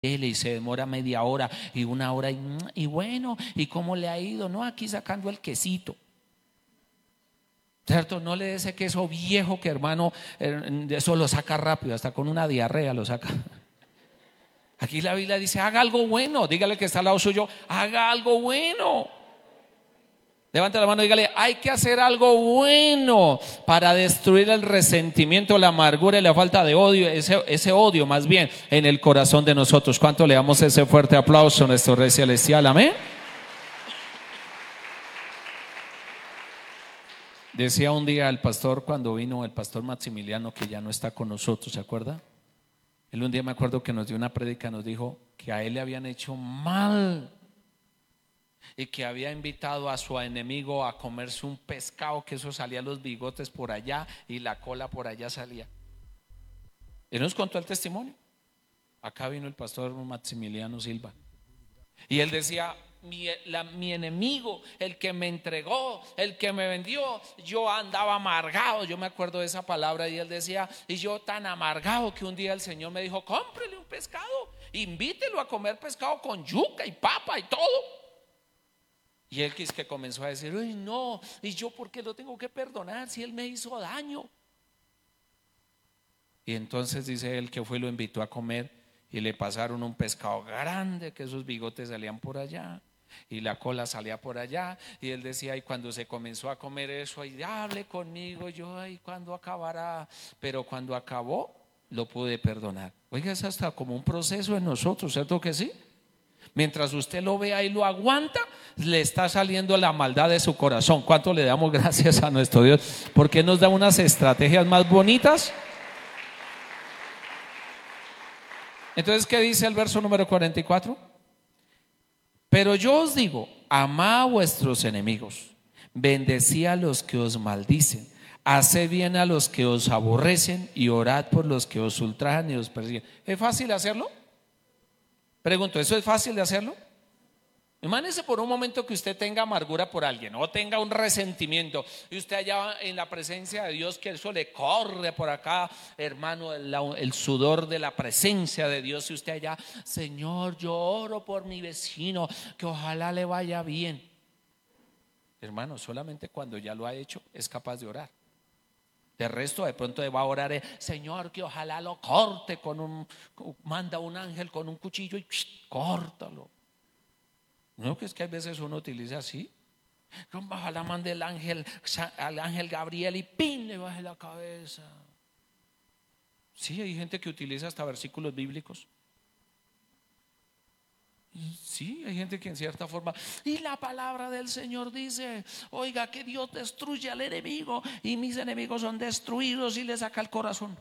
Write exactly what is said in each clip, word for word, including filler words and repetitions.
y se demora media hora y una hora y, y bueno, ¿y cómo le ha ido? No, aquí sacando el quesito, ¿cierto? No le dé ese queso viejo que, hermano, eh, eso lo saca rápido, hasta con una diarrea lo saca. Aquí la Biblia dice: haga algo bueno. Dígale que está al lado suyo: haga algo bueno. Levante la mano y dígale: hay que hacer algo bueno para destruir el resentimiento, la amargura y la falta de odio, ese, ese odio más bien en el corazón de nosotros. ¿Cuánto le damos ese fuerte aplauso a nuestro Rey Celestial? Amén. Decía un día el pastor, cuando vino el pastor Maximiliano, que ya no está con nosotros, ¿se acuerda? Él un día, me acuerdo que nos dio una prédica, nos dijo que a él le habían hecho mal y que había invitado a su enemigo a comerse un pescado, que eso salía los bigotes por allá y la cola por allá salía. Él nos contó el testimonio. Acá vino el pastor Maximiliano Silva y él decía: mi, la, mi enemigo, el que me entregó, el que me vendió, yo andaba amargado. Yo me acuerdo de esa palabra y él decía: y yo tan amargado que un día el Señor me dijo: cómprele un pescado, invítelo a comer pescado con yuca y papa y todo. Y él que comenzó a decir: uy, no, ¿y yo por qué lo tengo que perdonar si él me hizo daño? Y entonces dice él que fue y lo invitó a comer y le pasaron un pescado grande, que esos bigotes salían por allá y la cola salía por allá. Y él decía: y cuando se comenzó a comer eso, ay, hable conmigo, yo, ay, ¿cuándo acabará? Pero cuando acabó, lo pude perdonar. Oiga, es hasta como un proceso en nosotros, ¿cierto que sí? Mientras usted lo vea y lo aguanta, le está saliendo la maldad de su corazón. ¿Cuánto le damos gracias a nuestro Dios? Porque nos da unas estrategias más bonitas. Entonces, ¿qué dice el verso número cuarenta y cuatro? Pero yo os digo: amad a vuestros enemigos, bendecid a los que os maldicen, haced bien a los que os aborrecen y orad por los que os ultrajan y os persiguen. ¿Es fácil hacerlo? Pregunto, ¿eso es fácil de hacerlo? Imagínese por un momento que usted tenga amargura por alguien o tenga un resentimiento y usted allá en la presencia de Dios, que eso le corre por acá, hermano, el, el sudor de la presencia de Dios, y usted allá: Señor, yo oro por mi vecino, que ojalá le vaya bien. Hermano, solamente cuando ya lo ha hecho es capaz de orar. De resto, de pronto va a orar: eh, Señor, que ojalá lo corte con un, manda un ángel con un cuchillo y psh, córtalo. No, que es que a veces uno utiliza así: ojalá mande el ángel, al ángel Gabriel y pin, le baje la cabeza. Sí, hay gente que utiliza hasta versículos bíblicos. Sí, hay gente que en cierta forma, y la palabra del Señor dice: oiga, que Dios destruye al enemigo y mis enemigos son destruidos, y le saca el corazón.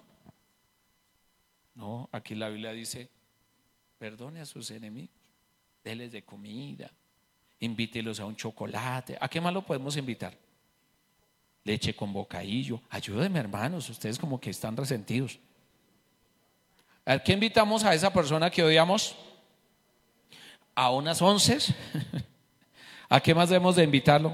No, aquí la Biblia dice: perdone a sus enemigos, déles de comida, invítelos a un chocolate. ¿A qué más lo podemos invitar? Leche con bocadillo. Ayúdenme, hermanos, ustedes como que están resentidos. ¿A qué invitamos a esa persona que odiamos? A unas once. ¿A qué más debemos de invitarlo?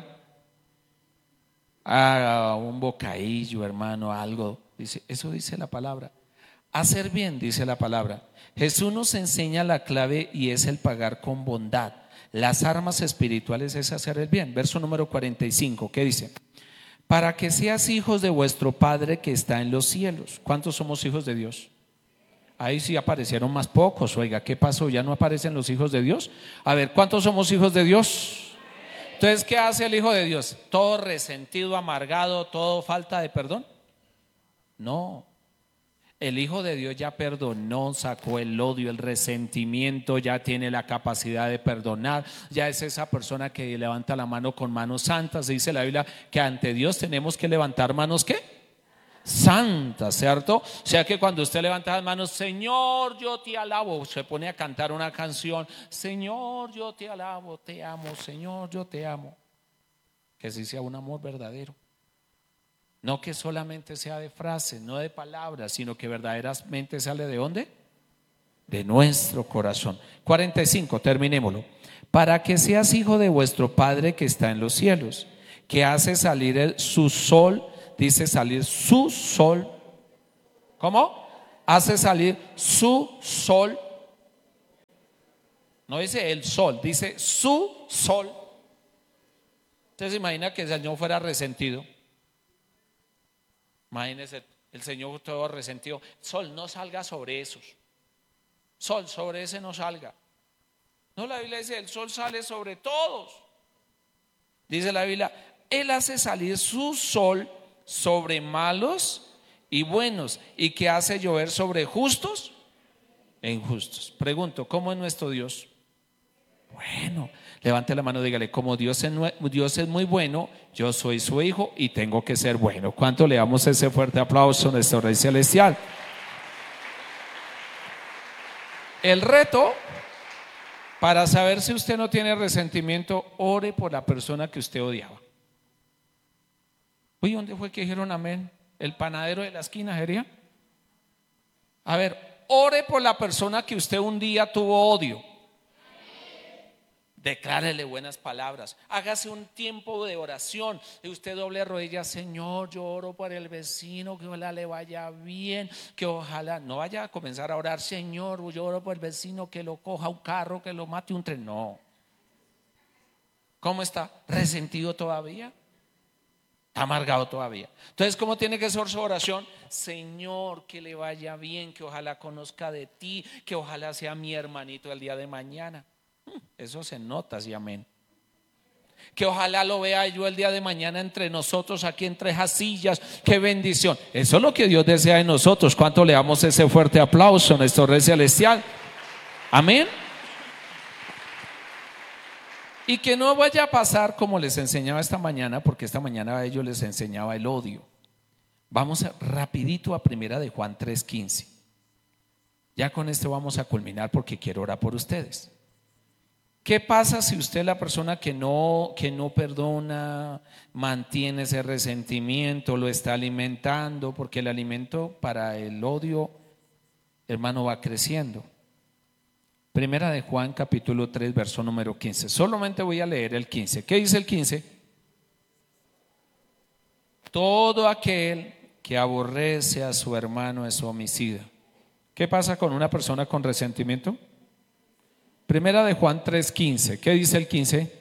A un bocadillo, hermano, algo. Dice, eso dice la palabra. Hacer bien, dice la palabra. Jesús nos enseña la clave y es el pagar con bondad. Las armas espirituales es hacer el bien. Verso número cuarenta y cinco, ¿qué dice? Para que seas hijos de vuestro Padre que está en los cielos. ¿Cuántos somos hijos de Dios? Ahí sí aparecieron más pocos. Oiga, ¿qué pasó? ¿Ya no aparecen los hijos de Dios? A ver, ¿cuántos somos hijos de Dios? Entonces, ¿qué hace el hijo de Dios? ¿Todo resentido, amargado, todo falta de perdón? No. El hijo de Dios ya perdonó, sacó el odio, el resentimiento, ya tiene la capacidad de perdonar. Ya es esa persona que levanta la mano con manos santas. Dice la Biblia que ante Dios tenemos que levantar manos, ¿qué? Santa, ¿cierto? O sea que cuando usted levanta las manos: Señor, yo te alabo, se pone a cantar una canción: Señor, yo te alabo, te amo, Señor, yo te amo. Que sí sea un amor verdadero, no que solamente sea de frases, no de palabras, sino que verdaderamente sale ¿de dónde? De nuestro corazón. cuarenta y cinco, terminémoslo. Para que seas hijo de vuestro Padre que está en los cielos, que hace salir el, su sol. Dice salir su sol. ¿Cómo? Hace salir su sol No dice el sol, dice su sol. Usted se imagina que el Señor fuera resentido. Imagínese el Señor todo resentido. Sol, no salga sobre esos. Sol, sobre ese no salga. No, la Biblia dice el sol sale sobre todos. Dice la Biblia, Él hace salir su sol sobre malos y buenos, y que hace llover sobre justos e injustos. Pregunto, ¿cómo es nuestro Dios? Bueno, levante la mano y dígale, como Dios es, Dios es muy bueno, yo soy su hijo y tengo que ser bueno. ¿Cuánto le damos ese fuerte aplauso a nuestro Rey Celestial? El reto para saber si usted no tiene resentimiento, ore por la persona que usted odiaba. Uy, ¿dónde fue que dijeron amén? ¿El panadero de la esquina sería? A ver, ore por la persona que usted un día tuvo odio. Declárele buenas palabras. Hágase un tiempo de oración. Y usted doble rodillas, Señor, yo oro por el vecino, que ojalá le vaya bien, que ojalá no vaya a comenzar a orar, Señor, yo oro por el vecino, que lo coja un carro, que lo mate un tren. No. ¿Cómo está? ¿Resentido todavía? ¿Está amargado todavía? Entonces, ¿cómo tiene que ser su oración? Señor, que le vaya bien, que ojalá conozca de ti, que ojalá sea mi hermanito el día de mañana. Eso se nota, sí, amén. Que ojalá lo vea yo el día de mañana entre nosotros, aquí entre esas sillas. Qué bendición. Eso es lo que Dios desea de nosotros. ¿Cuánto le damos ese fuerte aplauso a nuestro Rey Celestial? Amén. Y que no vaya a pasar como les enseñaba esta mañana, porque esta mañana a ellos les enseñaba el odio. Vamos a, rapidito a primera de Juan tres quince. Ya con esto vamos a culminar porque quiero orar por ustedes. ¿Qué pasa si usted es la persona que no, que no perdona, mantiene ese resentimiento, lo está alimentando? Porque el alimento para el odio, hermano, va creciendo. Primera de Juan capítulo tres verso número quince. Solamente voy a leer el quince. ¿Qué dice el quince? Todo aquel que aborrece a su hermano es homicida. ¿Qué pasa con una persona con resentimiento? Primera de Juan tres quince. ¿Qué dice el quince?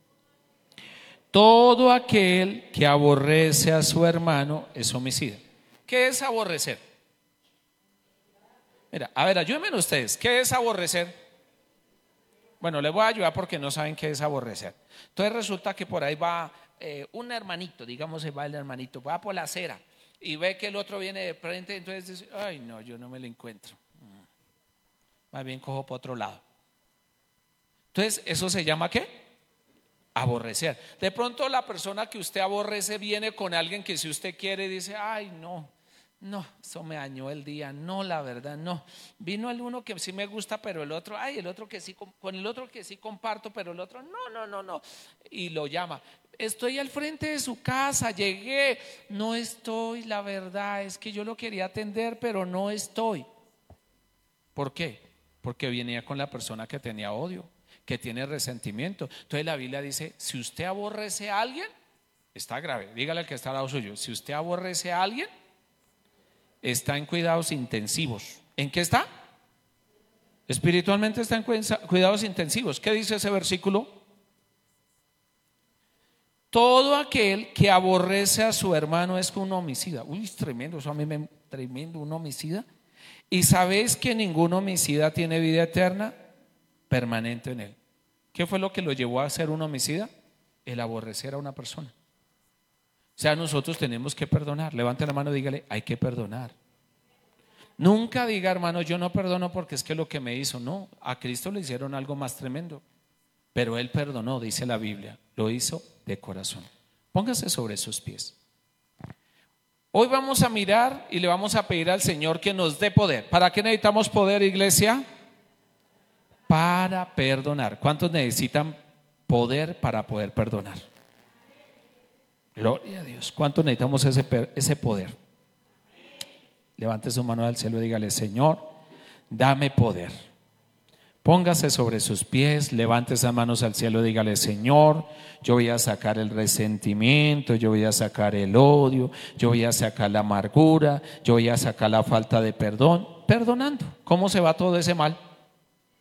Todo aquel que aborrece a su hermano es homicida. ¿Qué es aborrecer? Mira, a ver, ayúdenme ustedes. ¿Qué es aborrecer? Bueno, les voy a ayudar porque no saben qué es aborrecer. Entonces resulta que por ahí va eh, un hermanito, digamos, va el hermanito, va por la acera y ve que el otro viene de frente, entonces dice, ay no, yo no me lo encuentro. Más bien cojo por otro lado. Entonces, ¿eso se llama qué? Aborrecer. De pronto la persona que usted aborrece viene con alguien que si usted quiere dice, ay no, no, eso me dañó el día, no, la verdad, no. Vino el uno que sí me gusta, pero el otro, ay, el otro que sí, con el otro que sí comparto, pero el otro, no, no, no, no. Y lo llama, estoy al frente de su casa, llegué, no estoy, la verdad es que yo lo quería atender, pero no estoy. ¿Por qué? Porque venía con la persona que tenía odio, que tiene resentimiento. Entonces la Biblia dice, si usted aborrece a alguien, está grave, dígale al que está al lado suyo, si usted aborrece a alguien, está en cuidados intensivos. ¿En qué está? Espiritualmente está en cuidados intensivos. ¿Qué dice ese versículo? Todo aquel que aborrece a su hermano es un homicida. Uy, es tremendo, eso a mí me tremendo, un homicida. ¿Y sabéis que ningún homicida tiene vida eterna permanente en él? ¿Qué fue lo que lo llevó a ser un homicida? El aborrecer a una persona. O sea, nosotros tenemos que perdonar. Levante la mano y dígale, hay que perdonar. Nunca diga, hermano, yo no perdono porque es que lo que me hizo. No, a Cristo le hicieron algo más tremendo, pero Él perdonó, dice la Biblia, lo hizo de corazón. Póngase sobre sus pies. Hoy vamos a mirar y le vamos a pedir al Señor que nos dé poder. ¿Para qué necesitamos poder, iglesia? Para perdonar. ¿Cuántos necesitan poder para poder perdonar? Gloria a Dios. ¿Cuántos necesitamos ese, ese poder? Levante su mano al cielo y dígale, Señor, dame poder. Póngase sobre sus pies, levante esas manos al cielo y dígale, Señor, yo voy a sacar el resentimiento, yo voy a sacar el odio, yo voy a sacar la amargura, yo voy a sacar la falta de perdón, perdonando. ¿Cómo se va todo ese mal?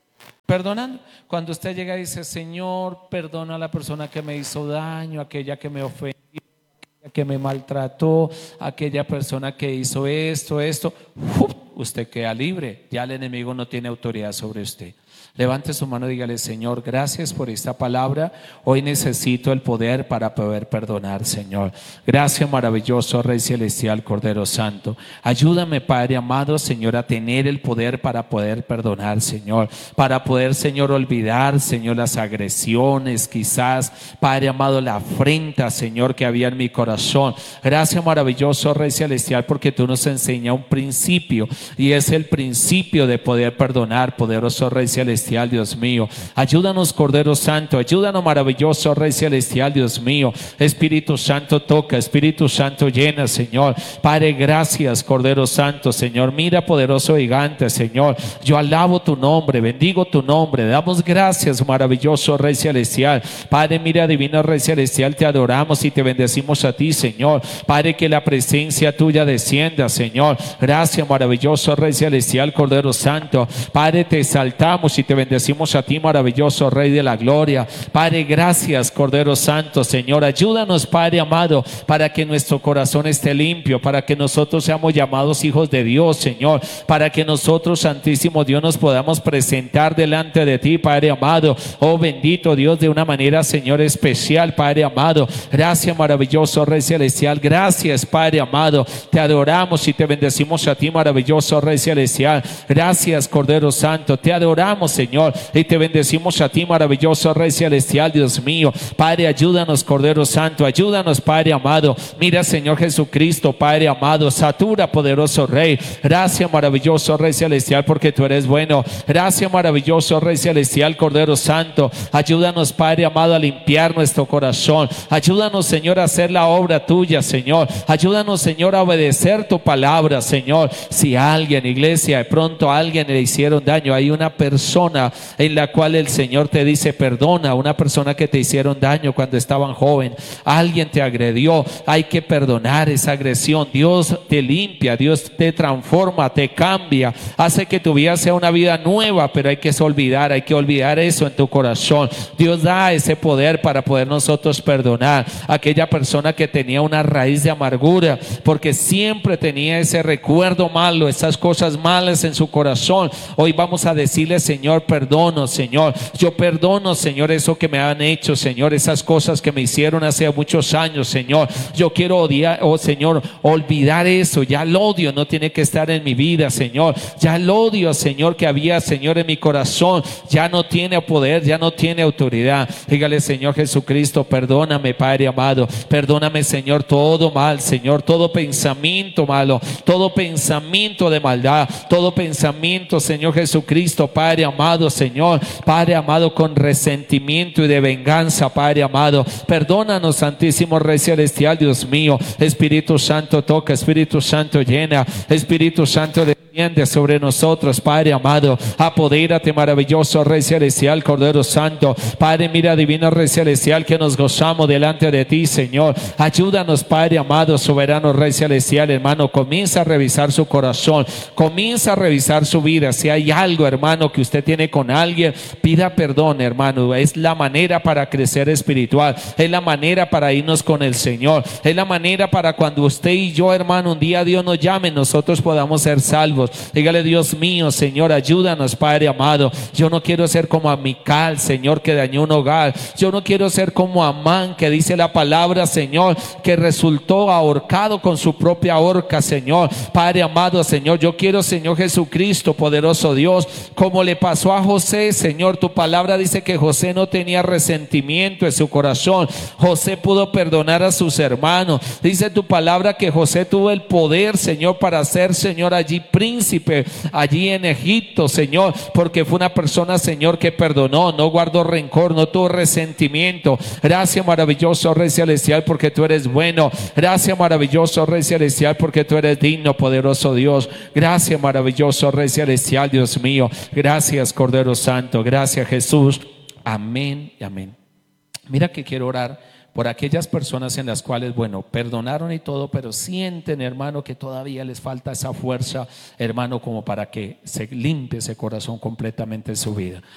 Perdonando. Cuando usted llega y dice: Señor, perdona a la persona que me hizo daño, aquella que me ofendió, aquella que me maltrató, aquella persona que hizo esto, esto, ¡uf! Usted queda libre. Ya el enemigo no tiene autoridad sobre usted. Levante su mano y dígale: Señor, gracias por esta palabra. Hoy necesito el poder para poder perdonar, Señor. Gracias, maravilloso Rey Celestial, Cordero Santo. Ayúdame, Padre amado, Señor, a tener el poder para poder perdonar, Señor. Para poder, Señor, olvidar, Señor, las agresiones, quizás, Padre amado, la afrenta, Señor, que había en mi corazón. Gracias, maravilloso Rey Celestial, porque tú nos enseñas un principio, y es el principio de poder perdonar, poderoso Rey Celestial. Dios mío, ayúdanos, Cordero Santo, ayúdanos, maravilloso Rey Celestial, Dios mío. Espíritu Santo, toca, Espíritu Santo, llena, Señor. Padre, gracias, Cordero Santo, Señor. Mira, poderoso gigante, Señor. Yo alabo tu nombre, bendigo tu nombre. Damos gracias, maravilloso Rey Celestial. Padre, mira, divino Rey Celestial, te adoramos y te bendecimos a ti, Señor. Padre, que la presencia tuya descienda, Señor. Gracias, maravilloso Rey Celestial, Cordero Santo. Padre, te exaltamos y te bendecimos a ti, maravilloso Rey de la gloria. Padre, gracias, Cordero Santo, Señor. Ayúdanos, Padre amado, para que nuestro corazón esté limpio, para que nosotros seamos llamados hijos de Dios, Señor. Para que nosotros, Santísimo Dios, nos podamos presentar delante de ti, Padre amado. Oh, bendito Dios, de una manera, Señor, especial, Padre amado. Gracias, maravilloso Rey Celestial. Gracias, Padre amado. Te adoramos y te bendecimos a ti, maravilloso Rey Celestial. Gracias, Cordero Santo. Te adoramos, Señor, y te bendecimos a ti, maravilloso Rey Celestial, Dios mío. Padre, ayúdanos, Cordero Santo, ayúdanos, Padre amado. Mira, Señor Jesucristo, Padre amado, satura, poderoso Rey. Gracias, maravilloso Rey Celestial, porque tú eres bueno. Gracias, maravilloso Rey Celestial, Cordero Santo. Ayúdanos, Padre amado, a limpiar nuestro corazón. Ayúdanos, Señor, a hacer la obra tuya, Señor. Ayúdanos, Señor, a obedecer tu palabra, Señor. Si a alguien, iglesia, de pronto a alguien le hicieron daño, hay una persona en la cual el Señor te dice: perdona. Una persona que te hicieron daño cuando estaban joven, alguien te agredió, hay que perdonar esa agresión. Dios te limpia, Dios te transforma, te cambia, hace que tu vida sea una vida nueva, pero hay que olvidar, hay que olvidar eso en tu corazón. Dios da ese poder para poder nosotros perdonar a aquella persona que tenía una raíz de amargura, porque siempre tenía ese recuerdo malo, esas cosas malas en su corazón. Hoy vamos a decirle: Señor, perdono, Señor. Yo perdono, Señor, eso que me han hecho, Señor, esas cosas que me hicieron hace muchos años, Señor. Yo quiero odiar, oh Señor, olvidar eso. Ya el odio no tiene que estar en mi vida, Señor. Ya el odio, Señor, que había, Señor, en mi corazón, ya no tiene poder, ya no tiene autoridad. Dígale: Señor Jesucristo, perdóname, Padre amado. Perdóname, Señor, todo mal, Señor, todo pensamiento malo, todo pensamiento de maldad, todo pensamiento, Señor Jesucristo, Padre amado, Señor, Padre amado, con resentimiento y de venganza, Padre amado. Perdónanos, Santísimo Rey Celestial, Dios mío. Espíritu Santo, toca, Espíritu Santo, llena, Espíritu Santo, desciende sobre nosotros, Padre amado. Apodérate, maravilloso Rey Celestial, Cordero Santo. Padre, mira, divino Rey Celestial, que nos gozamos delante de ti, Señor. Ayúdanos, Padre amado, soberano Rey Celestial, hermano. Comienza a revisar su corazón, comienza a revisar su vida. Si hay algo, hermano, que usted tiene con alguien, pida perdón, hermano. Es la manera para crecer espiritual, es la manera para irnos con el Señor, es la manera para cuando usted y yo, hermano, un día Dios nos llame, nosotros podamos ser salvos. Dígale: Dios mío, Señor, ayúdanos, Padre amado. Yo no quiero ser como Amical, Señor, que dañó un hogar. Yo no quiero ser como Amán, que dice la palabra, Señor, que resultó ahorcado con su propia horca, Señor. Padre amado, Señor, yo quiero, Señor Jesucristo, poderoso Dios, como le pasó a José, Señor. Tu palabra dice que José no tenía resentimiento en su corazón. José pudo perdonar a sus hermanos. Dice tu palabra que José tuvo el poder, Señor, para ser, Señor, allí príncipe, allí en Egipto, Señor, porque fue una persona, Señor, que perdonó, no guardó rencor, no tuvo resentimiento. Gracias, maravilloso Rey Celestial, porque tú eres bueno. Gracias, maravilloso Rey Celestial, porque tú eres digno, poderoso Dios. Gracias, maravilloso Rey Celestial, Dios mío. Gracias, Cordero Santo. Gracias, Jesús. Amén y amén. Mira que quiero orar por aquellas personas en las cuales, bueno, perdonaron y todo, pero sienten, hermano, que todavía les falta esa fuerza, hermano, como para que se limpie ese corazón completamente en su vida.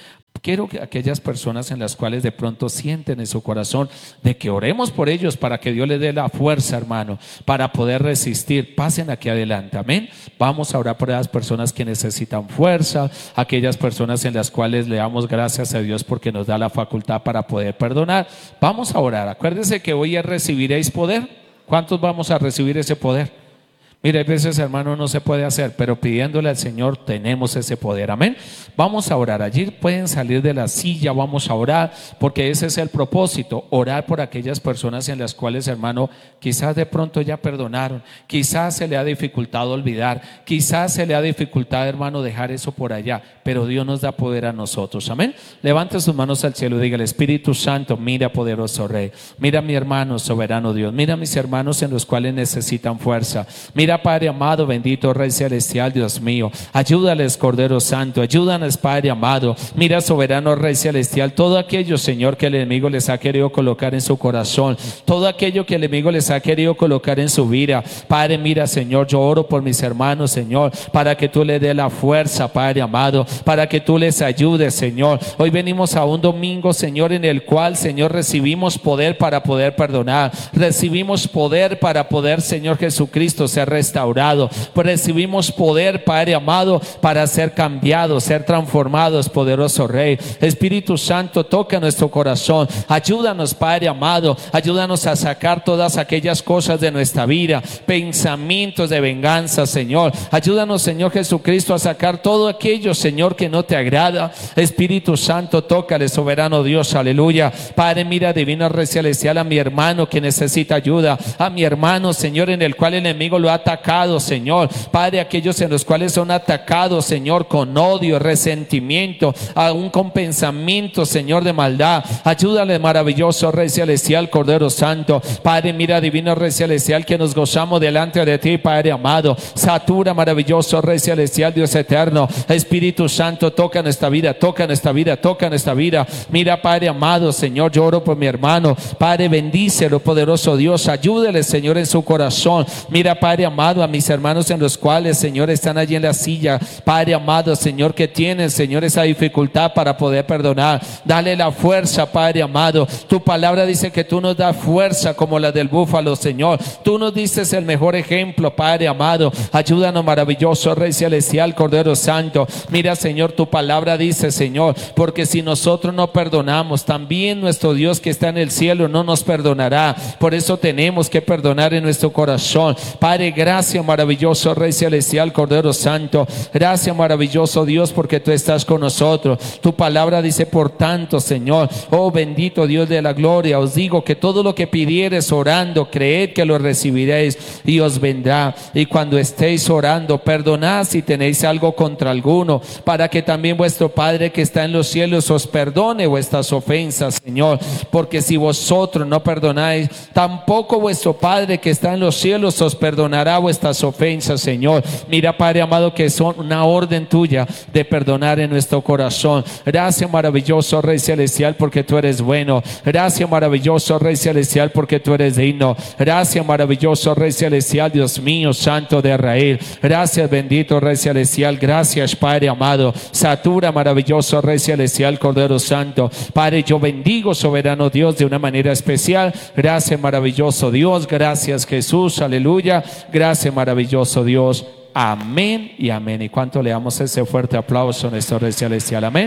Quiero que aquellas personas en las cuales de pronto sienten en su corazón de que oremos por ellos para que Dios les dé la fuerza, hermano, para poder resistir, pasen aquí adelante, amén. Vamos a orar por esas personas que necesitan fuerza, aquellas personas en las cuales le damos gracias a Dios porque nos da la facultad para poder perdonar. Vamos a orar. Acuérdense que hoy recibiréis poder. ¿Cuántos vamos a recibir ese poder? Mira, a veces, hermano, no se puede hacer, pero pidiéndole al Señor tenemos ese poder, amén. Vamos a orar. Allí pueden salir de la silla, vamos a orar, porque ese es el propósito, orar por aquellas personas en las cuales, hermano, quizás de pronto ya perdonaron, quizás se le ha dificultado olvidar, quizás se le ha dificultado, hermano, dejar eso por allá, pero Dios nos da poder a nosotros, amén. Levante sus manos al cielo y diga: el Espíritu Santo, mira, poderoso Rey, mira mi hermano, soberano Dios, mira mis hermanos en los cuales necesitan fuerza, mira Padre amado, bendito Rey celestial, Dios mío, ayúdales, Cordero Santo, ayúdanos, Padre amado, mira, soberano Rey celestial, todo aquello, Señor, que el enemigo les ha querido colocar en su corazón, todo aquello que el enemigo les ha querido colocar en su vida, Padre, mira, Señor, yo oro por mis hermanos, Señor, para que tú les dé la fuerza, Padre amado, para que tú les ayudes, Señor. Hoy venimos a un domingo, Señor, en el cual, Señor, recibimos poder para poder perdonar, recibimos poder para poder, Señor Jesucristo, ser restaurado, pues recibimos poder, Padre amado, para ser cambiados, ser transformados, poderoso Rey. Espíritu Santo, toca nuestro corazón, ayúdanos, Padre amado, ayúdanos a sacar todas aquellas cosas de nuestra vida, pensamientos de venganza, Señor. Ayúdanos, Señor Jesucristo, a sacar todo aquello, Señor, que no te agrada. Espíritu Santo, tócale, soberano Dios, aleluya. Padre, mira, divino Rey celestial, a mi hermano que necesita ayuda, a mi hermano, Señor, en el cual el enemigo lo ha atacado, Señor. Padre, aquellos en los cuales son atacados, Señor, con odio, resentimiento, aún con pensamientos, Señor, de maldad. Ayúdale, maravilloso Rey celestial, Cordero Santo. Padre, mira, divino Rey celestial, que nos gozamos delante de ti, Padre amado. Satura, maravilloso Rey celestial, Dios eterno. Espíritu Santo, toca nuestra vida, toca nuestra vida, toca nuestra vida. Mira, Padre amado, Señor, yo oro por mi hermano. Padre, bendícelo, poderoso Dios. Ayúdele, Señor, en su corazón. Mira, Padre amado, a mis hermanos en los cuales, Señor, están allí en la silla, Padre amado, Señor, que tienen, Señor, esa dificultad para poder perdonar. Dale la fuerza, Padre amado. Tu palabra dice que tú nos das fuerza como la del búfalo, Señor. Tú nos dices el mejor ejemplo, Padre amado. Ayúdanos, maravilloso Rey celestial, Cordero Santo. Mira, Señor, tu palabra dice, Señor, porque si nosotros no perdonamos, también nuestro Dios que está en el cielo no nos perdonará. Por eso tenemos que perdonar en nuestro corazón. Padre, gracias, maravilloso Rey celestial, Cordero Santo. Gracias, maravilloso Dios, porque tú estás con nosotros. Tu palabra dice, por tanto, Señor, oh bendito Dios de la gloria, os digo que todo lo que pidieres orando, creed que lo recibiréis y os vendrá. Y cuando estéis orando, perdonad si tenéis algo contra alguno, para que también vuestro Padre que está en los cielos os perdone vuestras ofensas, Señor. Porque si vosotros no perdonáis, tampoco vuestro Padre que está en los cielos os perdonará vuestras ofensas, Señor. Mira, Padre amado, que son una orden tuya de perdonar en nuestro corazón. Gracias, maravilloso Rey celestial, porque tú eres bueno. Gracias, maravilloso Rey celestial, porque tú eres digno. Gracias, maravilloso Rey celestial, Dios mío, Santo de Israel. Gracias, bendito Rey celestial. Gracias, Padre amado. Satura, maravilloso Rey celestial, Cordero Santo. Padre, yo bendigo, soberano Dios, de una manera especial. Gracias, maravilloso Dios. Gracias, Jesús. Aleluya. Gracias, maravilloso Dios. Amén y amén. Y cuánto le damos ese fuerte aplauso a nuestro Rey celestial. Amén.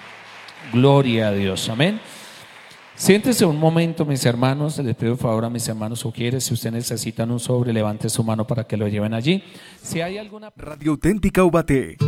Gloria a Dios. Amén. Siéntese un momento, mis hermanos. Les pido por favor a mis hermanos sugieres, si ustedes necesitan un sobre, levante su mano para que lo lleven allí. Si hay alguna... Radio Auténtica Ubaté.